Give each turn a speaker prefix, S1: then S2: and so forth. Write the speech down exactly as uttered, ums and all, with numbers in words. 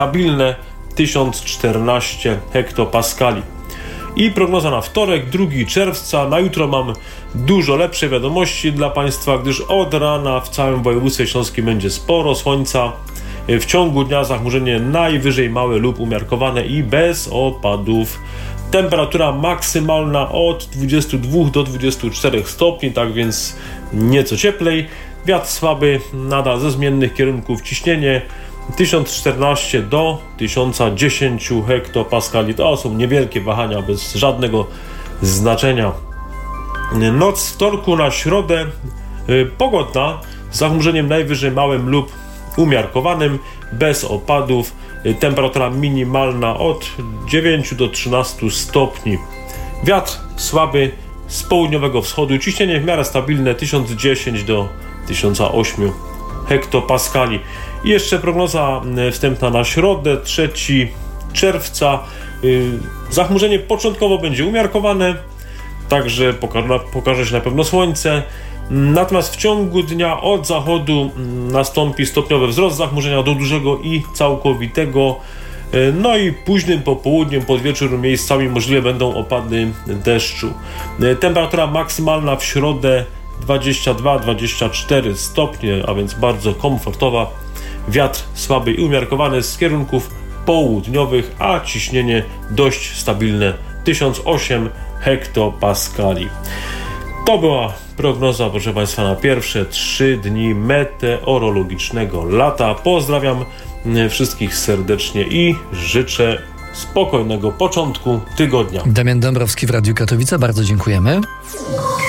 S1: stabilne tysiąc czternaście hektopaskali. I prognoza na wtorek, drugiego czerwca. Na jutro mam dużo lepsze wiadomości dla Państwa, gdyż od rana w całym województwie śląskim będzie sporo słońca. W ciągu dnia zachmurzenie najwyżej małe lub umiarkowane i bez opadów. Temperatura maksymalna od dwudziestu dwóch do dwudziestu czterech stopni, tak więc nieco cieplej. Wiatr słaby, nadal ze zmiennych kierunków. Ciśnienie tysiąc czternaście do tysiąc dziesięć hektopaskali. To są niewielkie wahania, bez żadnego znaczenia. Noc z wtorku na środę yy, pogodna, z zachmurzeniem najwyżej małym lub umiarkowanym, bez opadów. Yy, temperatura minimalna od dziewięciu do trzynastu stopni. Wiatr słaby z południowego wschodu. Ciśnienie w miarę stabilne tysiąc dziesięć do tysiąc osiem hektopaskali. I jeszcze prognoza wstępna na środę, trzeciego czerwca. Zachmurzenie początkowo będzie umiarkowane, także pokaże, pokaże się na pewno słońce. Natomiast w ciągu dnia od zachodu nastąpi stopniowy wzrost zachmurzenia do dużego i całkowitego. No i późnym popołudniem, pod wieczór miejscami możliwe będą opady deszczu. Temperatura maksymalna w środę dwadzieścia dwa do dwudziestu czterech stopni, a więc bardzo komfortowa. Wiatr słaby i umiarkowany z kierunków południowych, a ciśnienie dość stabilne tysiąc osiem hektopaskali. To była prognoza, proszę Państwa, na pierwsze trzy dni meteorologicznego lata. Pozdrawiam wszystkich serdecznie i życzę spokojnego początku tygodnia.
S2: Damian Dąbrowski w Radiu Katowice, bardzo dziękujemy.